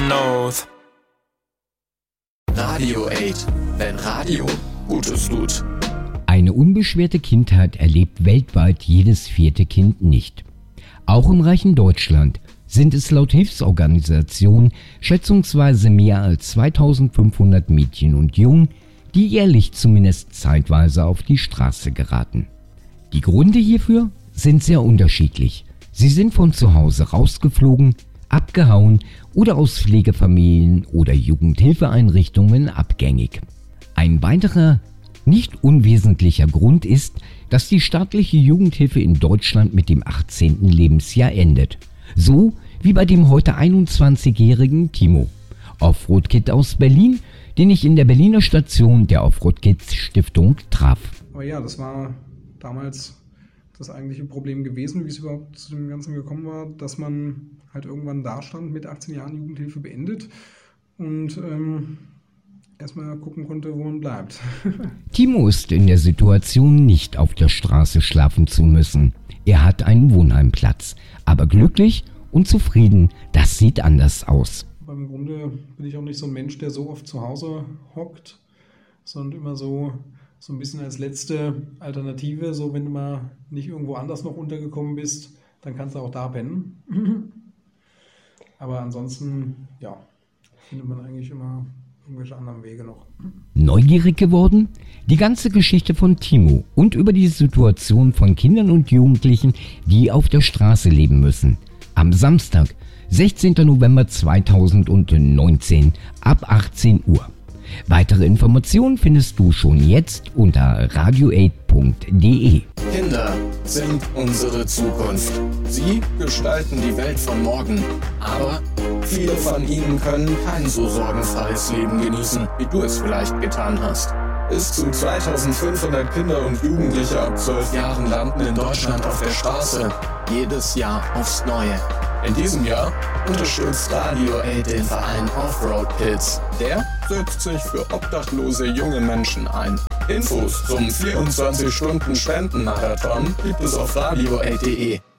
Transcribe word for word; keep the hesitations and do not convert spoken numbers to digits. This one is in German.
knows. Radio acht, wenn Radio Gutes tut. Eine unbeschwerte Kindheit erlebt weltweit jedes vierte Kind nicht. Auch im reichen Deutschland sind es laut Hilfsorganisationen schätzungsweise mehr als zweitausendfünfhundert Mädchen und Jungen, die jährlich zumindest zeitweise auf die Straße geraten. Die Gründe hierfür sind sehr unterschiedlich. Sie sind von zu Hause rausgeflogen, abgehauen oder aus Pflegefamilien oder Jugendhilfeeinrichtungen abgängig. Ein weiterer, nicht unwesentlicher Grund ist, dass die staatliche Jugendhilfe in Deutschland mit dem achtzehnten Lebensjahr endet. So wie bei dem heute einundzwanzigjährigen Timo, Offroad-Kid aus Berlin, den ich in der Berliner Station der Offroad-Kids-Stiftung traf. Aber ja, das war damals das eigentliche Problem gewesen, wie es überhaupt zu dem Ganzen gekommen war, dass man halt irgendwann da stand, mit achtzehn Jahren Jugendhilfe beendet und ähm, erstmal gucken konnte, wo man bleibt. Timo ist in der Situation, nicht auf der Straße schlafen zu müssen. Er hat einen Wohnheimplatz, aber glücklich und zufrieden, das sieht anders aus. Aber im Grunde bin ich auch nicht so ein Mensch, der so oft zu Hause hockt, sondern immer so, so ein bisschen als letzte Alternative, so wenn du mal nicht irgendwo anders noch untergekommen bist, dann kannst du auch da pennen. Aber ansonsten, ja, findet man eigentlich immer irgendwelche anderen Wege noch. Neugierig geworden? Die ganze Geschichte von Timo und über die Situation von Kindern und Jugendlichen, die auf der Straße leben müssen. Am Samstag, sechzehnten November zweitausendneunzehn ab achtzehn Uhr. Weitere Informationen findest du schon jetzt unter radio acht punkt de. Kinder sind unsere Zukunft. Sie gestalten die Welt von morgen. Aber viele von ihnen können kein so sorgenfreies Leben genießen, wie du es vielleicht getan hast. Bis zu zweitausendfünfhundert Kinder und Jugendliche ab zwölf Jahren landen in Deutschland auf der Straße. Jedes Jahr aufs Neue. In diesem Jahr unterstützt Radio acht den Verein Offroad Kids. Der setzt sich für obdachlose junge Menschen ein. Infos zum vierundzwanzig Stunden Spendenmarathon gibt es auf radio acht punkt de.